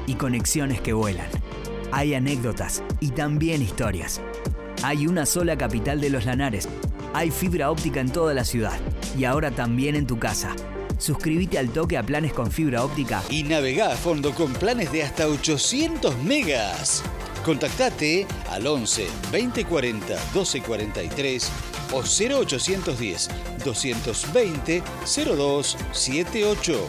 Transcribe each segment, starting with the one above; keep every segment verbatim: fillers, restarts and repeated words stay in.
y conexiones que vuelan. Hay anécdotas y también historias. Hay una sola capital de los Lanares. Hay fibra óptica en toda la ciudad y ahora también en tu casa. Suscríbete al toque a planes con fibra óptica y navegá a fondo con planes de hasta ochocientos megas. Contactate al once veinte cuarenta doce cuarenta y tres o cero ochocientos diez doscientos veinte cero dos setenta y ocho.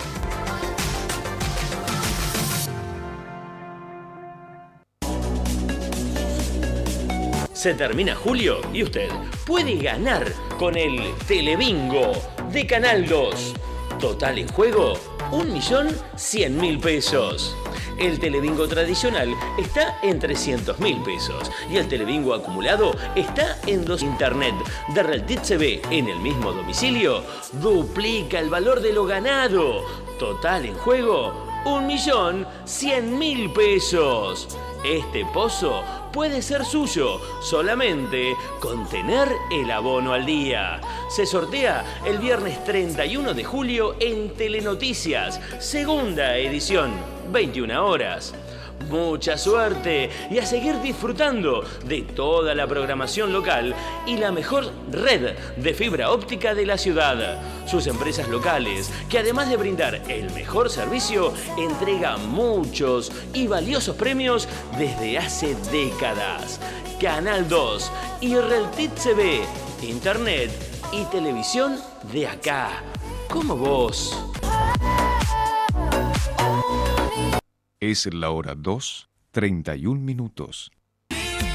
Se termina julio y usted puede ganar con el Telebingo de Canal dos. Total en juego, un millón cien mil pesos. El Telebingo tradicional está en trescientos mil pesos y el Telebingo acumulado está en dos. Internet de Reltit C V en el mismo domicilio duplica el valor de lo ganado. Total en juego, un millón cien mil pesos. Este pozo puede ser suyo solamente con tener el abono al día. Se sortea el viernes treinta y uno de julio en Telenoticias, segunda edición, veintiuna horas. Mucha suerte y a seguir disfrutando de toda la programación local y la mejor red de fibra óptica de la ciudad. Sus empresas locales, que además de brindar el mejor servicio, entregan muchos y valiosos premios desde hace décadas. Canal dos y Reltit C V, Internet y televisión de acá, como vos. Es la hora dos, treinta y un minutos.